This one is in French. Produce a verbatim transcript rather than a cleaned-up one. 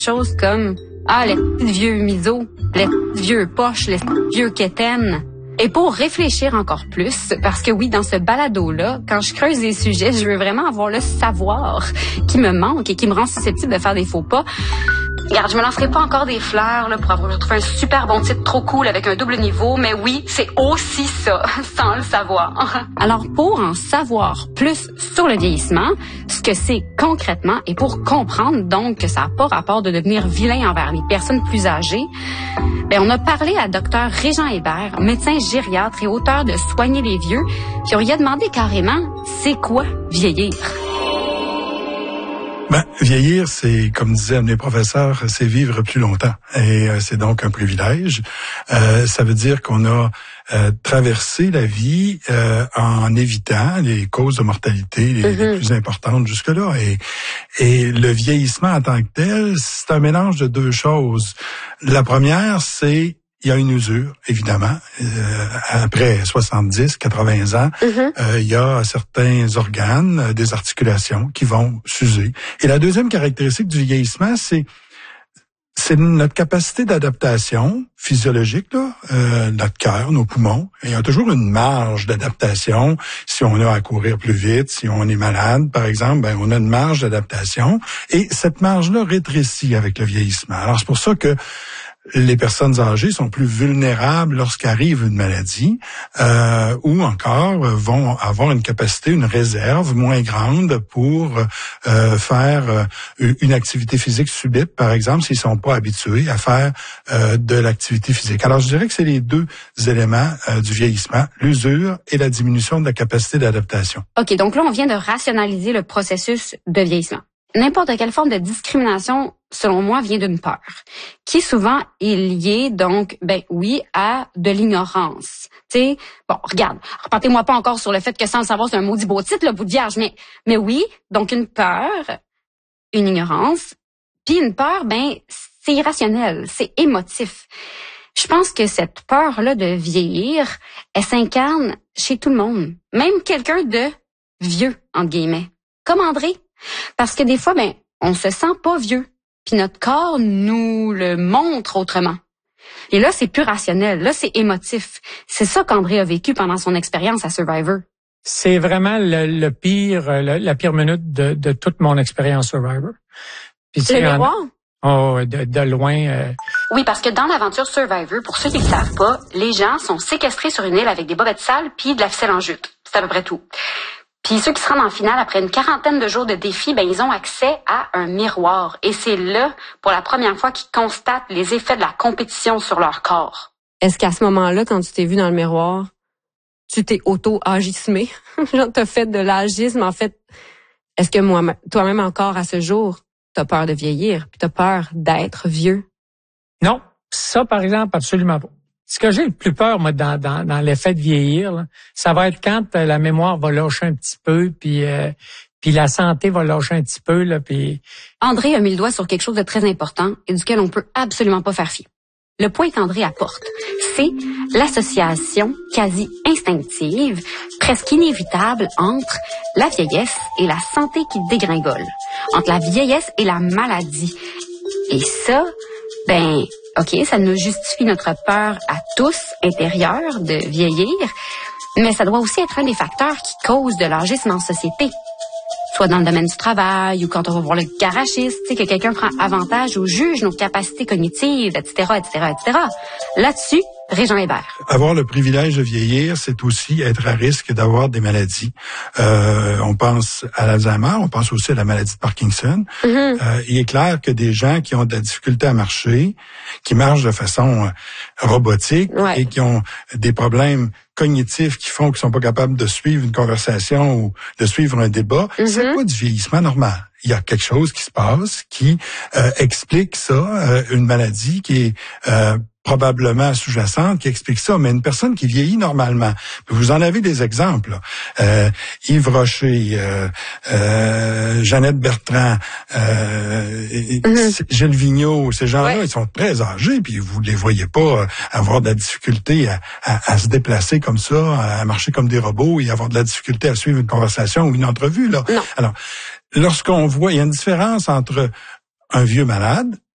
choses comme « Ah, les petits vieux misos, les petits vieux poches, les petits vieux quétaines ». Et pour réfléchir encore plus, parce que oui, dans ce balado-là, quand je creuse des sujets, je veux vraiment avoir le savoir qui me manque et qui me rend susceptible de faire des faux pas. Regarde, je me lancerai pas encore des fleurs là, pour avoir trouvé un super bon titre trop cool avec un double niveau, mais oui, c'est aussi ça, sans le savoir. Alors, pour en savoir plus sur le vieillissement, ce que c'est concrètement, et pour comprendre donc que ça n'a pas rapport de devenir vilain envers les personnes plus âgées, ben on a parlé à Dr Régent Hébert, médecin gériatre et auteur de Soigner les vieux, puis on lui a demandé carrément, c'est quoi vieillir? Ben, vieillir, c'est, comme disaient un de mes professeurs, c'est vivre plus longtemps. Et euh, c'est donc un privilège. Euh, ça veut dire qu'on a euh, traversé la vie euh, en évitant les causes de mortalité les, mm-hmm. les plus importantes jusque-là. Et, et le vieillissement en tant que tel, c'est un mélange de deux choses. La première, c'est il y a une usure, évidemment. Euh, après soixante-dix, quatre-vingts ans, mm-hmm. euh, il y a certains organes, euh, des articulations qui vont s'user. Et la deuxième caractéristique du vieillissement, c'est c'est notre capacité d'adaptation physiologique, là, euh, notre cœur, nos poumons. Et il y a toujours une marge d'adaptation. Si on a à courir plus vite, si on est malade, par exemple, ben on a une marge d'adaptation. Et cette marge-là rétrécit avec le vieillissement. Alors c'est pour ça que les personnes âgées sont plus vulnérables lorsqu'arrive une maladie, euh, ou encore vont avoir une capacité, une réserve moins grande pour euh, faire euh, une activité physique subite, par exemple, s'ils sont pas habitués à faire euh, de l'activité physique. Alors, je dirais que c'est les deux éléments euh, du vieillissement, l'usure et la diminution de la capacité d'adaptation. OK, donc là, on vient de rationaliser le processus de vieillissement. N'importe quelle forme de discrimination, selon moi, vient d'une peur, qui souvent est liée, donc, ben oui, à de l'ignorance. Tu sais, bon, regarde, repartez-moi pas encore sur le fait que sans le savoir, c'est un maudit beau titre, le bout de vierge, mais, mais oui, donc une peur, une ignorance, puis une peur, ben, c'est irrationnel, c'est émotif. Je pense que cette peur-là de vieillir, elle s'incarne chez tout le monde, même quelqu'un de vieux, entre guillemets, comme André. Parce que des fois, ben, on se sent pas vieux, puis notre corps nous le montre autrement. Et là, c'est plus rationnel, là, c'est émotif. C'est ça qu'André a vécu pendant son expérience à Survivor. C'est vraiment le, le pire, le, la pire minute de, de toute mon expérience Survivor. Puis le miroir? Oh, de, de loin. Euh... Oui, parce que dans l'aventure Survivor, pour ceux qui ne le savent pas, les gens sont séquestrés sur une île avec des bobettes sales puis de la ficelle en jute. C'est à peu près tout. Puis ceux qui se rendent en finale après une quarantaine de jours de défi, ben ils ont accès à un miroir. Et c'est là, pour la première fois, qu'ils constatent les effets de la compétition sur leur corps. Est-ce qu'à ce moment-là, quand tu t'es vu dans le miroir, tu t'es auto-agismé? Genre, t'as fait de l'agisme, en fait. Est-ce que moi, toi-même encore, à ce jour, t'as peur de vieillir, puis t'as peur d'être vieux? Non, ça, par exemple, absolument pas. Ce que j'ai le plus peur, moi, dans, dans, dans l'effet de vieillir, là, ça va être quand euh, la mémoire va lâcher un petit peu, puis euh, puis la santé va lâcher un petit peu, là, puis... André a mis le doigt sur quelque chose de très important et duquel on peut absolument pas faire fi. Le point qu'André apporte, c'est l'association quasi instinctive, presque inévitable entre la vieillesse et la santé qui dégringole, entre la vieillesse et la maladie. Et ça, ben... OK, ça nous justifie notre peur à tous intérieure de vieillir, mais ça doit aussi être un des facteurs qui cause de l'âgisme en société. Soit dans le domaine du travail ou quand on va voir le garagiste, tu sais, que quelqu'un prend avantage ou juge nos capacités cognitives, et cetera, et cetera, et cetera. Là-dessus, Régent Hébert. Avoir le privilège de vieillir, c'est aussi être à risque d'avoir des maladies. Euh, on pense à l'Alzheimer, on pense aussi à la maladie de Parkinson. Mm-hmm. Euh, il est clair que des gens qui ont de la difficulté à marcher, qui marchent de façon robotique ouais. et qui ont des problèmes cognitifs qui font qu'ils sont pas capables de suivre une conversation ou de suivre un débat, mm-hmm. c'est pas du vieillissement normal. Il y a quelque chose qui se passe qui euh, explique ça, euh, une maladie qui est euh, probablement sous-jacente, qui explique ça, mais une personne qui vieillit normalement. Vous en avez des exemples. Euh, Yves Rocher, euh, euh, Jeannette Bertrand, euh, mm-hmm. Gilles Vigneault, ces gens-là, ouais. ils sont très âgés, puis vous les voyez pas avoir de la difficulté à, à, à se déplacer comme ça, à marcher comme des robots et avoir de la difficulté à suivre une conversation ou une entrevue. Là. Non. Alors, lorsqu'on voit, il y a une différence entre un vieux malade